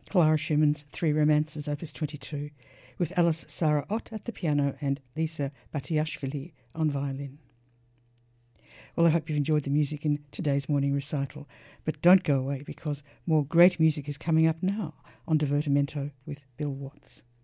Clara Schumann's Three Romances, Opus 22, with Alice Sarah Ott at the piano and Lisa Batiashvili on violin. Well, I hope you've enjoyed the music in today's morning recital, but don't go away because more great music is coming up now on Divertimento with Bill Watts.